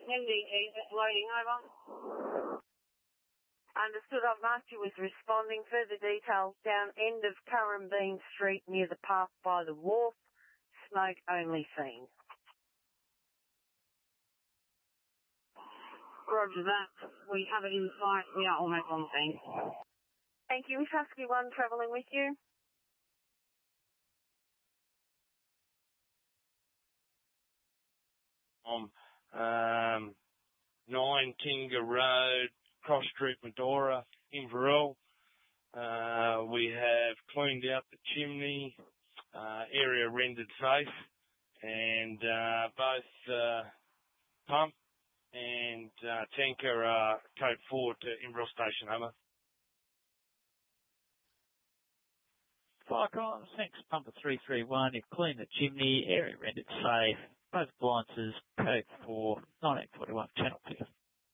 MDE loading over. Understood. I've marked you as responding. Further details down end of Currambine Street near the park by the wharf. Smoke only seen. Roger that. We have it in sight. We are almost on scene. Thank you. Is Husky 1 travelling with you? On 9 Kinga Road, Cross Street, Medora, Inverell. We have cleaned out the chimney, area rendered safe, and both pump and tanker are code 4 to Inverell Station, over. Fire thanks, Pumper 331. You've cleaned the chimney, area rendered safe. Both appliances, code 4, 1941 channel.